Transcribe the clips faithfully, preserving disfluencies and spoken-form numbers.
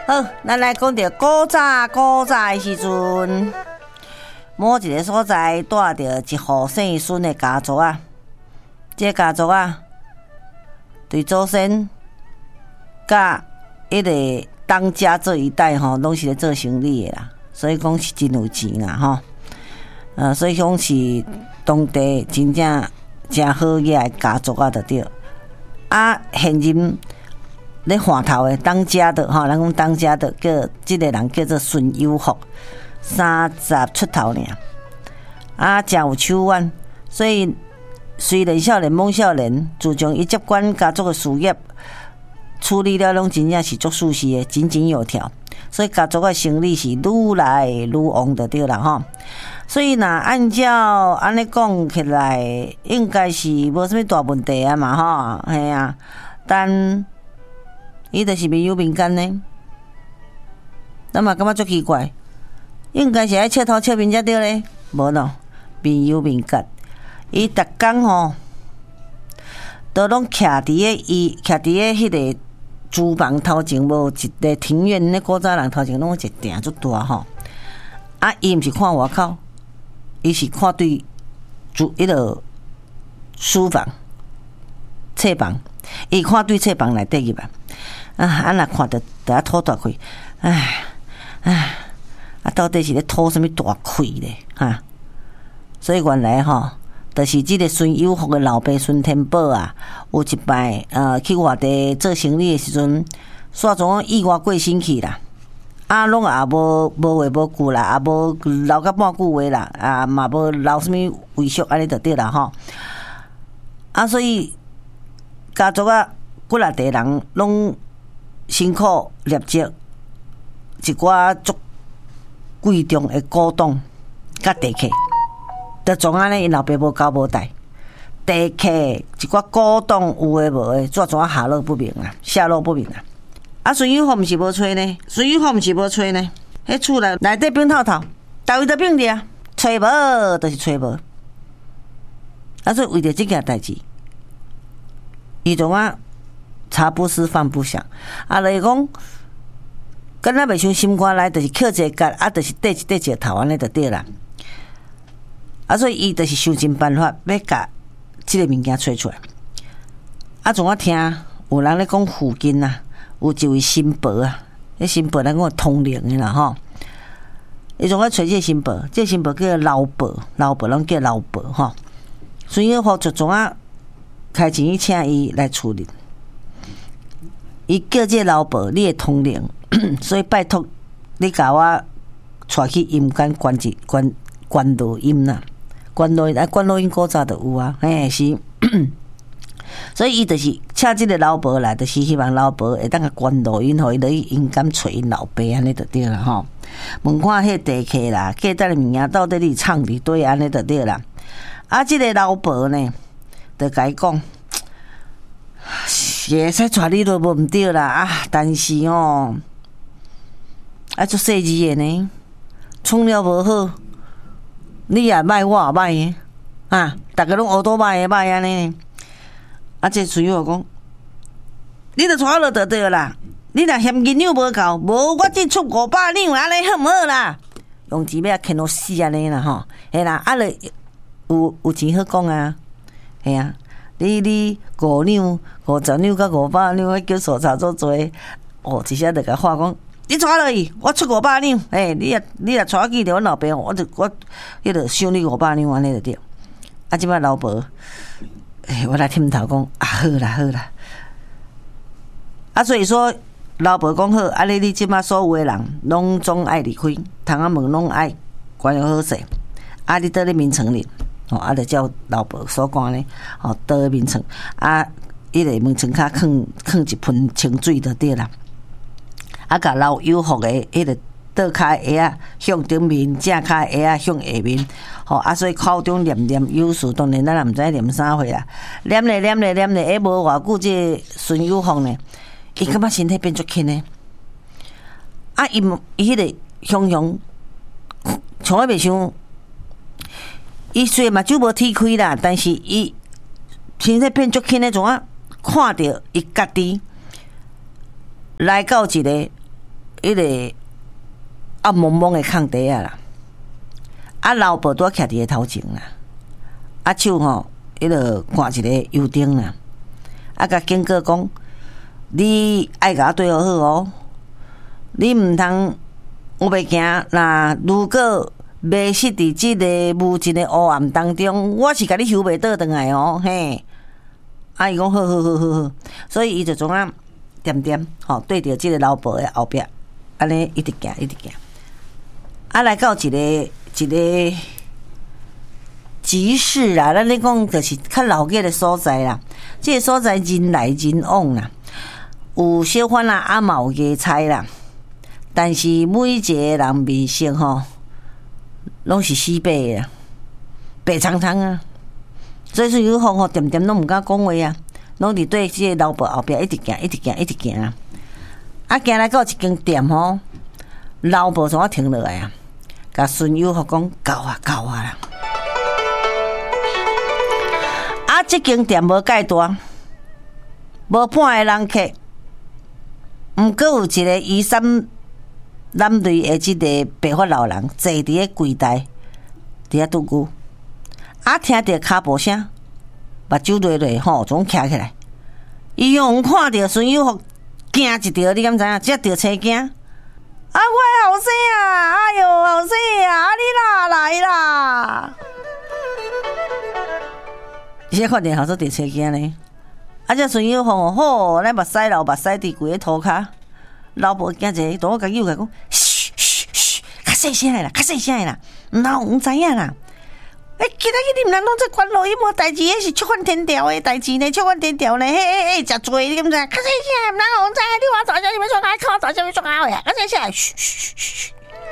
好，咱来讲到古早古早的时阵，某一个所在带着一户姓孙的家族啊，这个家族啊，对祖先甲迄个当家这一代吼，拢是咧做生意的啦，所以讲是真有钱啦吼。呃，所以讲是当地真正真好野的家族啊，就对。啊，现任咧换头的当家的吼，咱讲当家的叫即个人叫做孙有福，三十出头尔，啊，真有手腕，所以虽然少年梦少年，自从伊接管家族的事业，处理了拢真正是足舒适的，井井有条，所以家族的生意是愈来愈旺就对啦吼。所以若按照安尼讲起来，应该是无啥物大问题啊嘛吼，嘿啊，但伊就是民有民间呢，咱嘛感觉足奇怪，应该是爱切头切面才对咧，无咯，民有民间，伊逐工吼，都拢徛伫个伊徛伫个迄个厨房头前，无一个庭院，那古早人头前拢有一埕足大吼，啊，伊毋是看外口，伊是看对住迄个书房、册房，伊看对册房内底入啊。啊，啊若看着着啊吐大气，唉唉，啊到底是咧吐什么大气咧？哈！所以原来吼，就是即个孙有福的老爸孙天宝啊，有一摆呃去外地做生意的时阵，煞总意外过身去啦。啊，拢也无无话无句啦，也无留甲半句话啦，啊嘛无留什么遗嘱安尼就对啦吼。啊，所以家族啊，几啊代人拢辛苦立积一寡足贵重的古董甲地契，就总安尼因老爸无交无代，地契一寡古董有诶无诶，怎怎下落不明啊，下落不明啊。啊，孙有福毋是无吹呢，孙有福毋是无吹呢，迄厝内内底冰透透，逐位都冰着啊，吹无就是吹无。啊，所以为着即件代志，伊怎啊？茶不思饭不想，啊，就是讲，敢若袂像心肝内，就是扣一个角，啊，就是缀一缀一个头安尼就对啦。啊，所以伊就是想尽办法要甲即个物件找出来。啊，从我听有人咧讲附近啊，有一位新伯啊，迄新伯咱讲通灵的啦吼。伊从我找即个新伯，即个新伯叫老伯，老伯拢叫老伯吼。孙有福就从我开钱去请伊来处理。伊叫这老伯，你会通灵，所以拜托你甲我带去阴间关一关关录音啦，关录音啊，关录音古早就有啊，嘿是，所以伊就是请即个老伯来，就是希望老伯会当个关录音，互伊落去阴间找因老爸安尼就对啦吼。问看迄地契啦，价值的物件到底你藏伫对安尼就对啦。啊，即个老伯呢，就甲伊讲。是会使带你落无毋对啦啊！但是哦，啊做细字的呢，创了无好，你也歹，我也歹的啊！逐个拢学倒歹的歹安尼。啊，这孙有福讲，你著带我落就对啦。你若嫌银两无够，无我只出五百两安尼好毋好啦？用钱要牵到死安尼啦吼，嘿啦，啊咧有有钱好讲啊，嘿啊。你你五两、五十两甲五百两，叫所差做做，哦，一下就甲话讲，你带落去，我出五百两，诶、欸，你若你若带我去着阮老爸，我就我迄个收你五百两安尼就对。啊，即摆老婆，诶、欸，我来听头讲，啊，好啦好啦，啊，所以说老婆讲好，啊，你你即摆所有诶人拢总爱离开，窗仔门拢爱关好势，啊，你倒咧眠床里。哦，啊，就照老婆所讲咧，哦，倒喺眠床，啊，伊个眠床骹放放一盆清水就对啦。啊，甲老有福诶，迄个倒骹鞋啊向顶面，正骹鞋啊向下面，吼、哦，啊，所以口中念念有词，当然咱也毋知念啥货啦，念咧念咧念咧，下无偌久，这孙有福呢，伊感觉身体变足轻诶，啊，伊伊迄个雄雄，从来袂想。伊虽然目睭无天开啦，但是伊身体变足轻诶，种啊看到伊家己来到一个迄迄个暗蒙蒙的空地啊啦，啊老婆拄徛伫个头前啦，啊手吼，迄个挂一个油灯啦，啊甲警告讲，你爱甲我对好好哦，你毋通有袂行，那如果迷失伫即个无尽的黑暗当中，我是甲你收袂倒转来哦，嘿。啊，伊讲好好好好好，所以伊就总啊点点吼对着即个老婆的后壁，安尼一直行一直行，啊来到一个一个集市啦，咱咧讲就是较老街的所在啦，即、這個所在人来人往啦，有小贩啦，啊嘛有野菜啦，但是每一个人面色吼，拢是死白的啦，白苍苍啊。所以说有风吼，点点拢毋敢讲话啊，拢伫对即个老婆后壁一直行，一直行，一直行啊！啊，行来到一间店吼，老婆从我停落来啊，甲孙友福讲够啊，够啊啦！啊，即间店无介大，无半个人客，毋过有一个衣衫褴褛的即个白发老人坐伫个柜台，伫遐拄久。啊！听到脚步声，目睭落落吼，总徛起来。伊用看到孙友福惊一条，你敢知影？只着车惊。啊！我的后生啊！哎哟，后生啊！啊，你哪来啦？伊先看到后生着车惊呢。啊！这孙友福吼，咱目屎流目屎伫规个涂骹，老婆惊者，同我甲友甲讲，嘘嘘嘘，较细声的啦，较细声的啦，毋通毋知影啦。哎，今仔日你毋通拢做关录音无代志，迄是触犯天条的代志呢，触犯天条呢，嘿嘿嘿，诚多，你敢知？较细声，毋通互知，你话大声你要创啥？靠大声要创啥呀？较细声，嘘嘘嘘。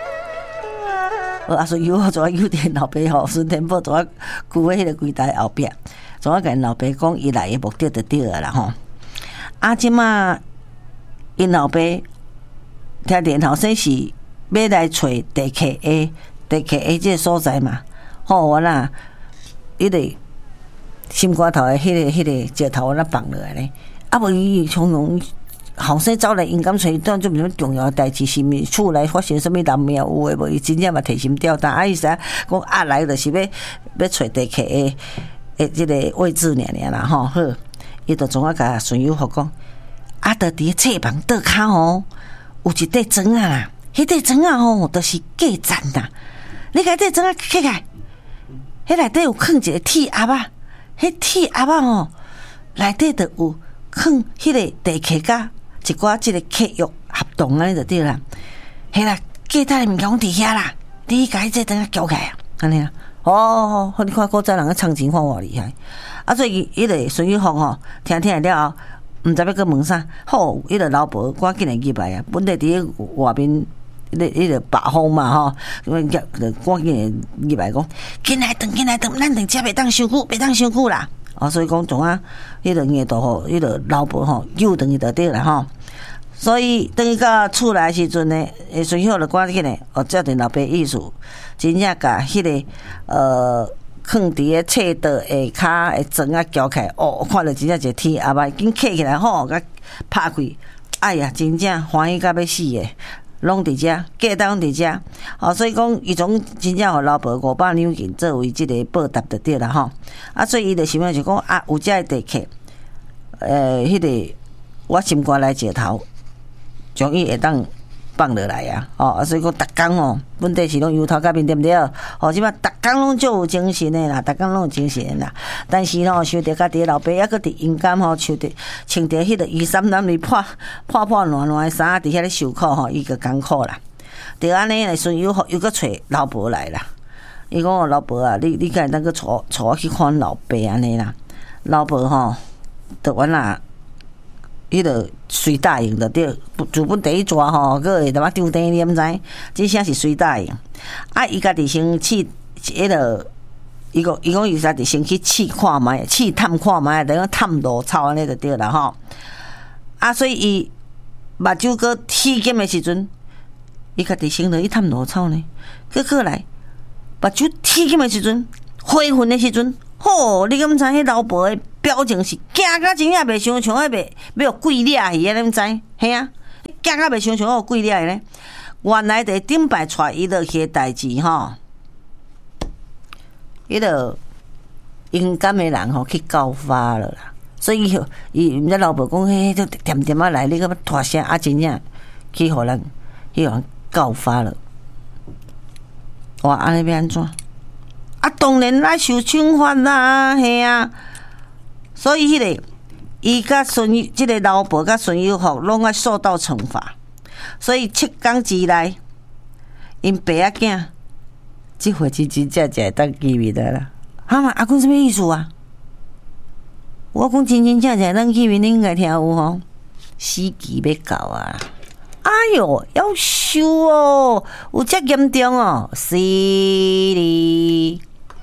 啊，所以我昨有点老爸吼，孙天宝昨徛喺迄个柜台后壁，昨甲因老爸讲，伊来的目的就对啊啦吼。啊，即马因老爸听电后生是要来找地客 A， 地客 A 这个所在嘛。吼，我啦，迄个心肝头的迄个、迄个石头，我啦放落来咧。啊，无伊从容后生走来，因敢找当做什么重要代志，是毋厝内发生什么难料有诶无？伊真正嘛提心吊胆，啊，伊说讲啊来就是要要找地客的诶，即个位置尔尔啦吼。好，伊就总啊甲孙友福讲，啊，着伫册房倒骹吼，有一块砖啊啦，迄块砖啊吼，就是价值啦。你甲迄块砖啊起来。迄内底有放一个铁盒啊，迄铁盒啊吼，内底就有放迄个地契甲一寡即个契约合同安尼就对啦。迄啦，价值的物件拢伫遐啦，你甲迄只等下交起来啊，安尼啦。哦，好，你看古早人个唱情况偌厉害，啊，所以迄个孙玉凤吼，听听了后，毋知要佮问啥，好，迄个老婆赶紧来入来啊，本来伫外面。迄迄个白风嘛吼，咁就赶紧入来讲，紧来转，紧来转，咱两只袂当伤久，袂当伤久啦。哦，所以讲总啊，迄个硬度吼，迄个老婆吼，又等于就对啦吼。所以等于到厝内时阵呢，诶，孙秀就赶紧呢，哦，照着老爸意思，真正甲迄个呃，放伫个册道下骹诶砖啊交起来，哦，看到真正一个天阿爸已经起起来吼，甲拍开，哎呀，真正欢喜甲要死诶！拢伫遮，价值拢伫遮，哦，所以讲伊从真正互老婆五百两银作为即个报答就对啦吼。啊，所以伊就想要就讲啊，有遮个地客，呃，迄、那个我心肝来石头，将伊会当放落来啊，哦，啊，所以讲逐工哦，本地是拢油头甲面对毋对？哦，即摆逐工拢足有精神诶啦，逐工拢有精神诶啦。但是吼，想着家己老爸抑搁伫阴间吼，穿着穿着迄个衣衫褴褛、破破破烂烂诶衫，伫遐咧受苦吼，伊个艰苦啦。就安尼来孙友福又搁找老婆来啦。伊讲老婆啊，你你敢会当搁带带我去看老爸安尼啦？老婆吼，就完啦。迄个随答应就对，自本第一抓吼，佫会淡仔张灯，你毋知？真正是随答应。啊，伊家己先试，迄个，伊讲伊讲伊家己先去试看觅，试探看觅，等于探路草安尼就对啦吼。啊，所以伊目睭佫铁金的时阵，伊家己先落去探路草呢。佫过来，目睭铁金的时阵，灰昏的时阵，吼，你敢知？迄老婆的表情是惊甲真正袂想像迄袂要鬼掠去啊！你毋知？嘿啊！ 惊啊，袂想想有几粒呢？原来伫顶摆带伊落去代志吼，迄个勇敢的人吼去告发了啦。所以伊毋知老婆讲，迄就点点啊来，你个拖声啊，真正去互人去互人告发了。哇，安尼要安怎？啊，当然来受惩罚啦，嘿啊。所以迄、那个伊甲孙即、这个老婆甲孙友福拢爱受到惩罚。所以七天之内，因爸仔囝即回真真正正当见面的啦。哈嘛，阿公什么意思啊？我讲真真正正当见面，你应该听有吼，死期要到啊！哎哟，夭寿哦，有遮严重哦，是哩。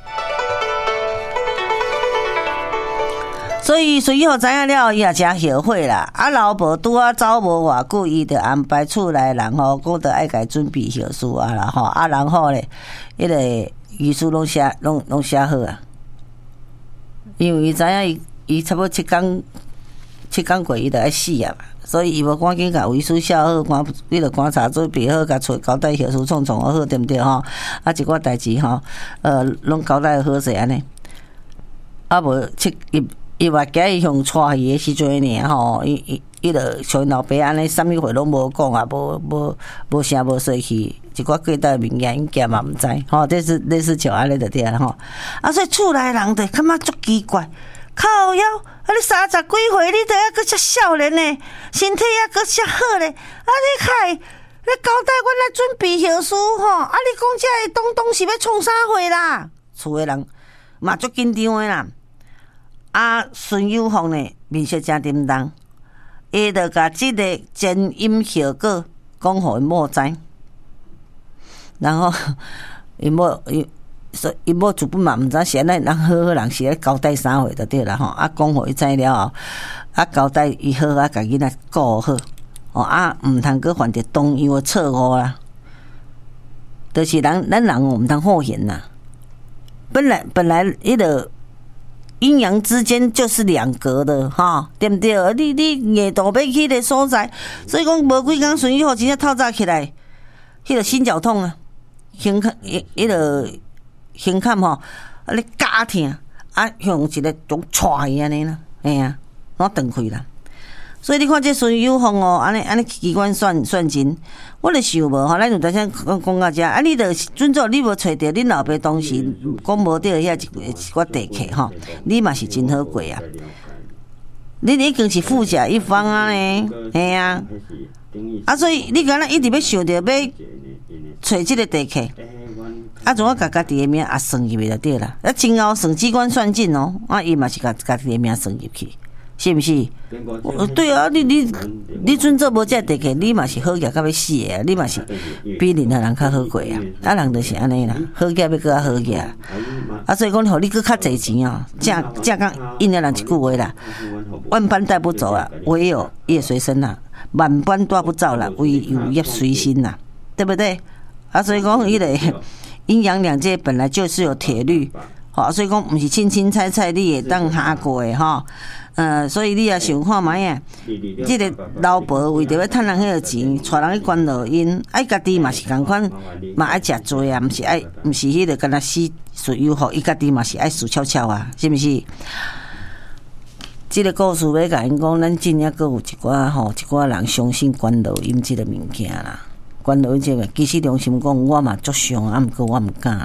所以孙友知影了，伊也真后悔啦。啊，老婆拄啊走无偌久，伊就安排厝内人吼，讲着爱家准备后事啊啦吼。啊，然后咧，迄个遗书拢写，拢拢写好啊。因为伊知影伊伊差不多七天七天过，伊就爱死啊嘛。所以伊无赶紧甲遗书写好，赶迄个观察准备好，甲厝交代后事创创好，对毋对吼？啊，一寡代志吼，呃，拢交代好势安尼。啊，无七伊。伊话今日向带伊的时阵呢，吼，伊伊伊就像老爸安尼，啥物话拢无讲啊，无无无声无说去，一寡过代物件因家嘛毋知，吼，这是类似像安尼就对啦吼。啊，所以厝内人就感觉足奇怪，靠腰，啊你三十几岁，你都还阁遮少年呢，身体还阁遮好咧，啊你开，你交代阮来准备后事吼，啊你讲遮个东东是要创啥货啦？厝诶人嘛足紧张诶啦。啊，孙友福呢，面色真沉重，伊就甲即个前因后果讲互因某知，然后因某伊说因某主本嘛毋知是安尼，人好好人是咧交代啥货就对啦吼。啊，讲互伊知了后，啊交代伊好啊，甲囡仔顾好，哦啊，毋通阁犯着同样的错误啦。就是人咱人毋通好嫌呐，本来本来迄个。阴阳之间就是两格的哈，对不对？你你夜度要去个所在，所以讲无几工孙友福真正透早起来，迄个心绞痛啊，胸坎迄迄个胸坎吼，啊咧夹疼，啊向一个种踹伊安尼啦，哎呀，我断开啦。所以你看这孙友福哦，安尼安尼机关算算真，我咧想无吼，咱有当先讲讲到遮，啊，你著准做你无找着恁老爸当时讲无着遐一一寡地客吼，你嘛是真好过啊！你已经是富甲一方啊呢，嘿啊，啊，所以你敢若一直要想着要找即个地客，啊，怎啊甲家己的名也算入去就对啦，啊，前后算机关算尽哦，啊，伊嘛是甲家己的名算入去。是毋是？对啊，你你你准做无遮地客，你嘛是好价到要死的啊！你嘛是比任何人较好过啊！啊，人就是安尼啦，好价要搁较好价啊！所以讲，互你搁较侪钱哦，正正讲应了人一句话啦，万般带不走啊，唯有业随身啦；万般带不走啦，唯有业随心啦，对不对？啊，所以讲，迄个阴阳两界本来就是有铁律，好，所以讲毋是清清菜菜你会当下过的吼。呃，所以你也想看卖啊？即个老婆为着要趁人迄个钱，带人去关落因，爱家己嘛是共款，嘛爱食多啊，毋是爱，毋是迄个敢若死孙友福，伊家己嘛是爱死翘翘啊，是毋是？即个故事要甲因讲，咱真正阁有一寡吼，一寡人相信关落因即个物件啦，关落因即个，其实良心讲，我嘛足伤，啊，毋过我毋敢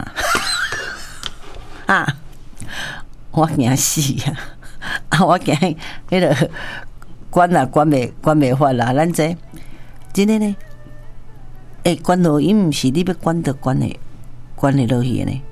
啊，我惊死啊！啊！我惊迄个管啦，管袂管袂法啦。咱这真诶呢，诶，管落因毋是你要管得管诶，管会落去诶呢。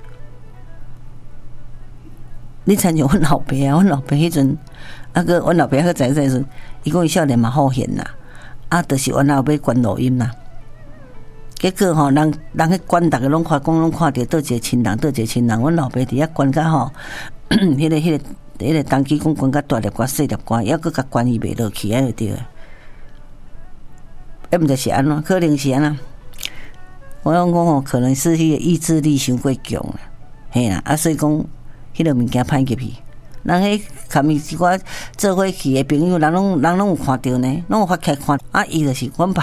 你参像阮老爸啊，阮老爸迄阵，啊个阮老爸迄在在时，伊讲伊少年嘛好闲呐，啊，就是阮老爸管录音啦。结果吼，人人去管，逐个拢看讲拢看着倒一个亲人，倒一个亲人。阮老爸伫遐管甲吼，迄个迄个。迄个当机讲管甲大粒瓜、细粒瓜，还佫甲管伊袂落去，安就对个。要毋就是安怎？可能是安怎？我讲讲吼，可能是迄个意志力伤过强啦，嘿啦，啊，所以讲迄个物件歹入去。人迄含伊一寡做伙去的朋友，人拢人拢有看到呢，拢有发起看，啊，伊就是阮爸。